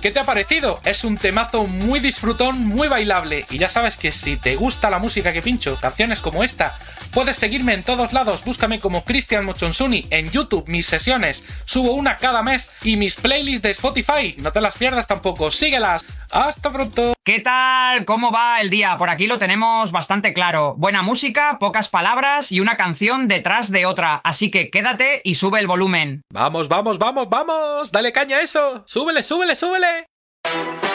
¿qué te ha parecido? Es un temazo muy disfrutón, muy bailable. Y ya sabes que si te gusta la música que pincho, canciones como esta, puedes seguirme en todos lados. Búscame como Cristian Mochonsuni en YouTube, mis sesiones. Subo una cada mes y mis playlists de Spotify. No te las pierdas tampoco, síguelas. ¡Hasta pronto! ¿Qué tal? ¿Cómo va el día? Por aquí lo tenemos bastante claro. Buena música, pocas palabras y una canción detrás de otra. Así que quédate y sube el volumen. ¡Vamos, vamos, vamos, vamos! ¡Dale caña a eso! ¡Súbele, súbele, súbele!